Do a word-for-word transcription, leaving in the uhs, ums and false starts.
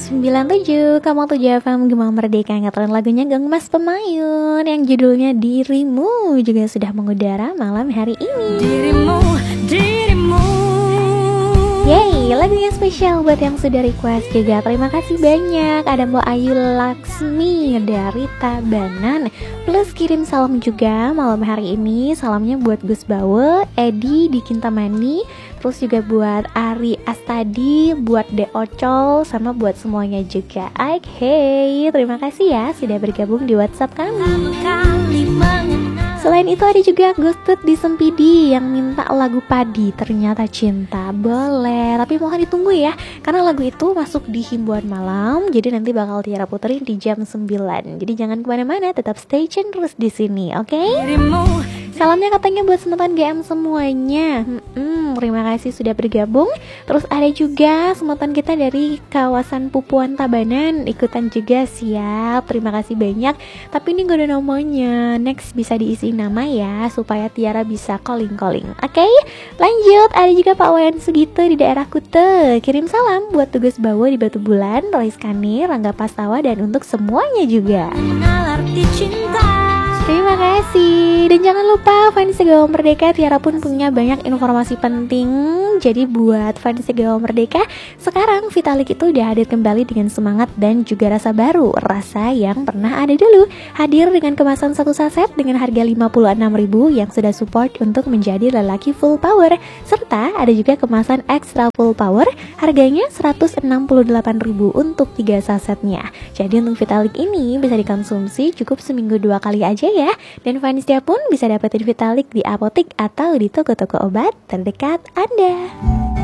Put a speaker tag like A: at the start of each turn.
A: sembilan tujuh Kamu tujuh F M Gema Merdeka. Ngaturin lagunya Gang Mas Pemayun yang judulnya Dirimu juga sudah mengudara malam hari ini.
B: Dirimu, dirimu.
A: Yeay, lagunya spesial buat yang sudah request juga. Terima kasih banyak. Ada Mbak Ayu Laksmi dari Tabanan. Plus kirim salam juga malam hari ini. Salamnya buat Gus Bawe, Edi di Kintamani. Terus juga buat Ari Astadi, buat De Ocol, sama buat semuanya juga. Oke, terima kasih ya sudah bergabung di WhatsApp kami. Selain itu ada juga Gustud di Sempidi yang minta lagu Padi Ternyata Cinta. Boleh, tapi mohon ditunggu ya, karena lagu itu masuk di himbauan malam. Jadi nanti bakal Tiara puterin di jam sembilan. Jadi jangan kemana-mana, tetap stay tune terus di sini, oke? Okay? Salamnya katanya buat semetan G M semuanya. Hmm, terima kasih sudah bergabung. Terus ada juga semetan kita dari kawasan Pupuan Tabanan ikutan juga, siap. Terima kasih banyak. Tapi ini gak ada namanya. Next bisa diisi nama ya supaya Tiara bisa calling-calling. Oke, okay? Lanjut. Ada juga Pak Wayan Sugito di daerah Kute. Kirim salam buat tugas bawa di Batu Bulan, Royce Kani, Rangga Pastawa, dan untuk semuanya juga. Terima kasih. Dan jangan lupa fans Gema Merdeka, Tiara pun punya banyak informasi penting. Jadi buat fans Gema Merdeka, sekarang Vitalik itu udah hadir kembali dengan semangat dan juga rasa baru, rasa yang pernah ada dulu. Hadir dengan kemasan satu saset dengan harga lima puluh enam ribu yang sudah support untuk menjadi lelaki full power. Serta ada juga kemasan extra full power, harganya seratus enam puluh delapan ribu untuk tiga sasetnya. Jadi untuk Vitalik ini bisa dikonsumsi cukup seminggu dua kali aja ya. Dan fansnya pun bisa dapetin Vitalik di apotek atau di toko-toko obat terdekat Anda.